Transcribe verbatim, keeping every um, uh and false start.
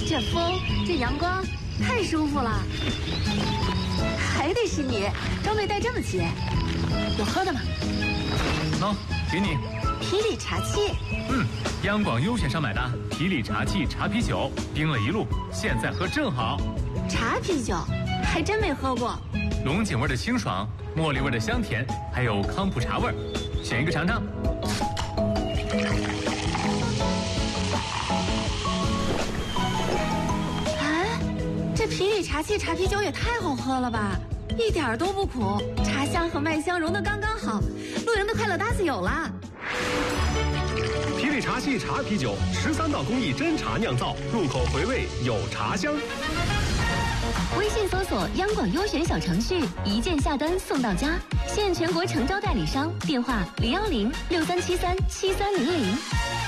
这风，这阳光，太舒服了。还得是你，装备带这么齐。有喝的吗？ 喏，给你。 啤酒茶器。 嗯，央广优选上买的啤酒茶器茶啤酒，冰了一路，现在喝正好。 茶啤酒，还真没喝过。 龙井味的清爽，茉莉味的香甜，还有康普茶味，选一个尝尝。 哎，这啤酒茶器茶啤酒也太好喝了吧！一点都不苦，茶香和麦香融得刚刚好，露营的快乐搭子有了。 啤酒茶器茶啤酒，十三道工艺真茶酿造，入口回味有茶香。 微信搜索央广优选小程序，一键下单送到家，现全国诚招代理商，电话零幺零六三七三七三零零。